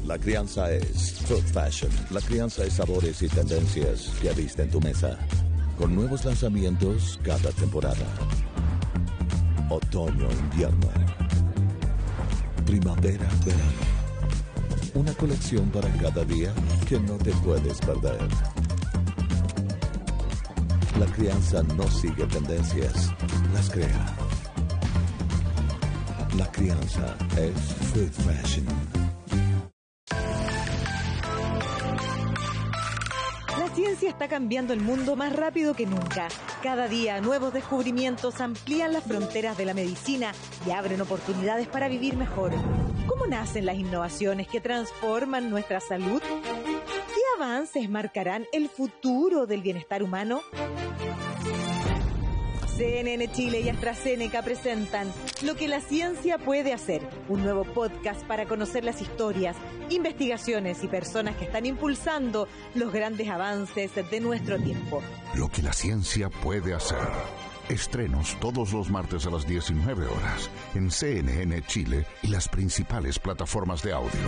La crianza es food fashion. La crianza es sabores y tendencias que viste en tu mesa. Con nuevos lanzamientos cada temporada. Otoño, invierno. Primavera, verano. Una colección para cada día que no te puedes perder. La crianza no sigue tendencias, las crea. La crianza es food fashion. La ciencia está cambiando el mundo más rápido que nunca. Cada día nuevos descubrimientos amplían las fronteras de la medicina y abren oportunidades para vivir mejor. ¿Cómo nacen las innovaciones que transforman nuestra salud? ¿Qué avances marcarán el futuro del bienestar humano? CNN Chile y AstraZeneca presentan Lo que la ciencia puede hacer, un nuevo podcast para conocer las historias, investigaciones y personas que están impulsando los grandes avances de nuestro tiempo. Lo que la ciencia puede hacer. Estrenos todos los martes a las 19 horas en CNN Chile y las principales plataformas de audio.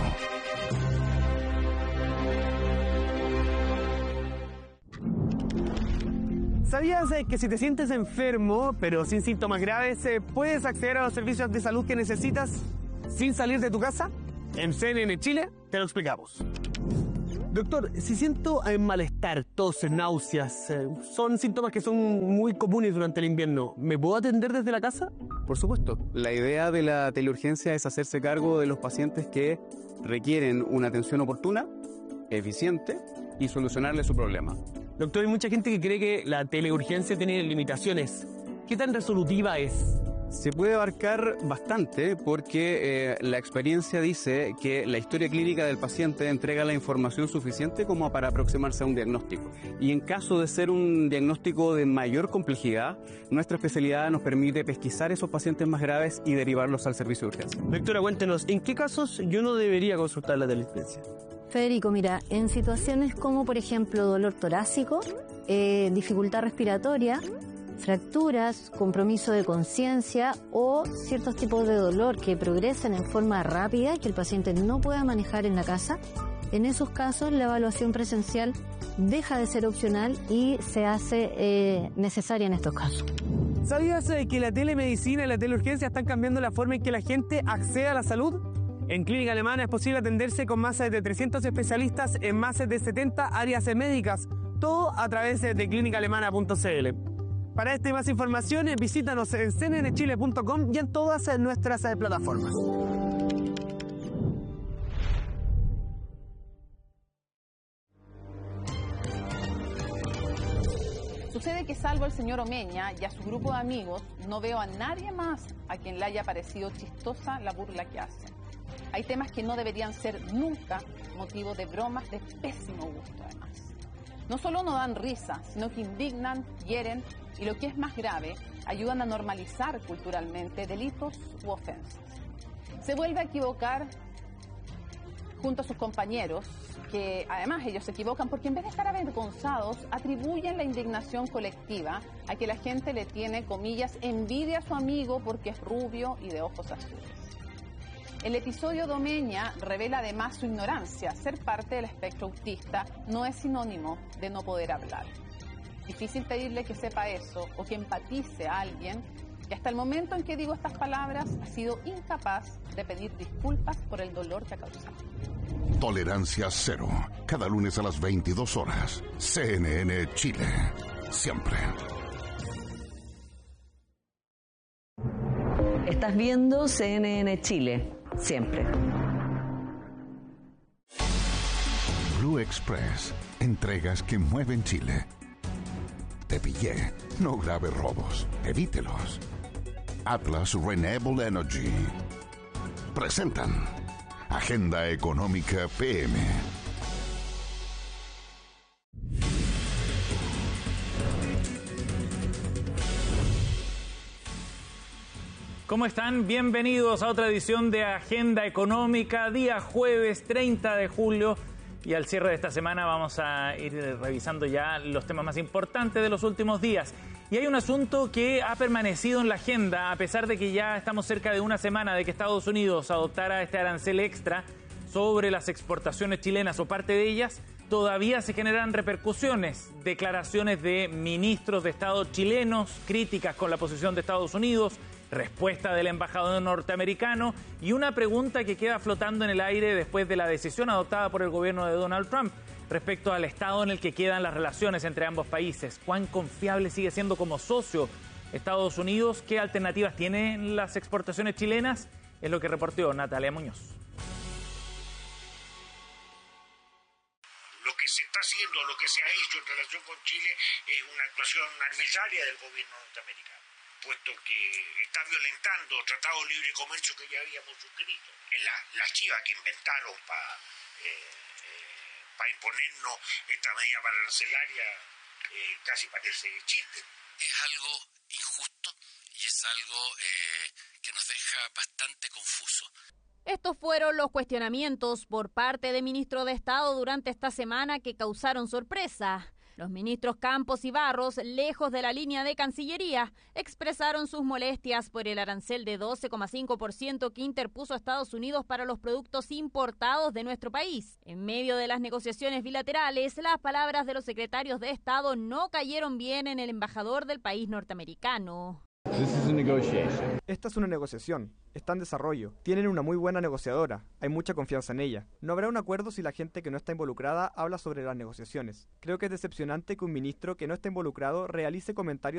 ¿Sabías que si te sientes enfermo, pero sin síntomas graves, puedes acceder a los servicios de salud que necesitas sin salir de tu casa? En CNN Chile te lo explicamos. Doctor, si siento malestar, tos, náuseas, son síntomas que son muy comunes durante el invierno, ¿me puedo atender desde la casa? Por supuesto. La idea de la teleurgencia es hacerse cargo de los pacientes que requieren una atención oportuna, eficiente y solucionarle su problema. Doctor, hay mucha gente que cree que la teleurgencia tiene limitaciones. ¿Qué tan resolutiva es? Se puede abarcar bastante porque la experiencia dice que la historia clínica del paciente entrega la información suficiente como para aproximarse a un diagnóstico. Y en caso de ser un diagnóstico de mayor complejidad, nuestra especialidad nos permite pesquisar esos pacientes más graves y derivarlos al servicio de urgencia. Doctora, cuéntenos, ¿en qué casos yo no debería consultar la teleurgencia? Federico, mira, en situaciones como por ejemplo dolor torácico, dificultad respiratoria, fracturas, compromiso de conciencia o ciertos tipos de dolor que progresen en forma rápida y que el paciente no pueda manejar en la casa, en esos casos la evaluación presencial deja de ser opcional y se hace necesaria en estos casos. ¿Sabías que la telemedicina y la teleurgencia están cambiando la forma en que la gente accede a la salud? En Clínica Alemana es posible atenderse con más de 300 especialistas en más de 70 áreas médicas, todo a través de clinicaalemana.cl. Para esta y más información, visítanos en cnnchile.com y en todas nuestras plataformas. Sucede que salvo al señor Omeña y a su grupo de amigos, no veo a nadie más a quien le haya parecido chistosa la burla que hacen. Hay temas que no deberían ser nunca motivo de bromas de pésimo gusto, además. No solo no dan risa, sino que indignan, hieren y, lo que es más grave, ayudan a normalizar culturalmente delitos u ofensas. Se vuelve a equivocar junto a sus compañeros, que además ellos se equivocan porque en vez de estar avergonzados, atribuyen la indignación colectiva a que la gente le tiene, comillas, envidia a su amigo porque es rubio y de ojos azules. El episodio de Omeña revela además su ignorancia. Ser parte del espectro autista no es sinónimo de no poder hablar. Difícil pedirle que sepa eso o que empatice a alguien que hasta el momento en que digo estas palabras ha sido incapaz de pedir disculpas por el dolor que ha causado. Tolerancia cero. Cada lunes a las 22 horas. CNN Chile. Siempre. Estás viendo CNN Chile. Siempre. Blue Express. Entregas que mueven Chile. Te pillé. No grave robos. Evítelos. Atlas Renewable Energy. Presentan Agenda Económica PM. ¿Cómo están? Bienvenidos a otra edición de Agenda Económica, día jueves 30 de julio. Y al cierre de esta semana vamos a ir revisando ya los temas más importantes de los últimos días. Y hay un asunto que ha permanecido en la agenda, a pesar de que ya estamos cerca de una semana de que Estados Unidos adoptara este arancel extra sobre las exportaciones chilenas o parte de ellas, todavía se generan repercusiones. Declaraciones de ministros de Estado chilenos, críticas con la posición de Estados Unidos, respuesta del embajador norteamericano y una pregunta que queda flotando en el aire después de la decisión adoptada por el gobierno de Donald Trump respecto al estado en el que quedan las relaciones entre ambos países. ¿Cuán confiable sigue siendo como socio Estados Unidos? ¿Qué alternativas tienen las exportaciones chilenas? Es lo que reportó Natalia Muñoz. Lo que se está haciendo, lo que se ha hecho en relación con Chile es una actuación arbitraria del gobierno norteamericano, puesto que está violentando tratados de libre comercio que ya habíamos suscrito. Las chivas que inventaron para imponernos esta medida arancelaria casi parece chiste. Es algo injusto y es algo que nos deja bastante confuso. Estos fueron los cuestionamientos por parte de ministros de Estado durante esta semana que causaron sorpresa. Los ministros Campos y Barros, lejos de la línea de Cancillería, expresaron sus molestias por el arancel de 12,5% que interpuso Estados Unidos para los productos importados de nuestro país. En medio de las negociaciones bilaterales, las palabras de los secretarios de Estado no cayeron bien en el embajador del país norteamericano. Esta es una negociación, está en desarrollo, tienen una muy buena negociadora, hay mucha confianza en ella. No habrá un acuerdo si la gente que no está involucrada habla sobre las negociaciones. Creo que es decepcionante que un ministro que no está involucrado realice comentarios